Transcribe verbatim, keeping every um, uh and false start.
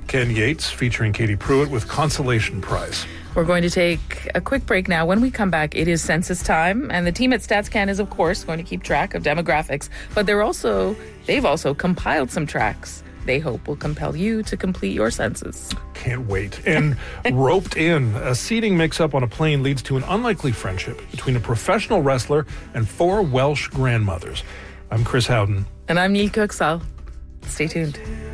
Ken Yates featuring Katie Pruitt with Consolation Prize. We're going to take a quick break now. When we come back, it is census time, and the team at StatsCan is, of course, going to keep track of demographics, but they're also they've also compiled some tracks they hope will compel you to complete your census. Can't wait. And roped in, a seating mix-up on a plane leads to an unlikely friendship between a professional wrestler and four Welsh grandmothers. I'm Chris Howden. And I'm Neil Kirksall. Stay tuned.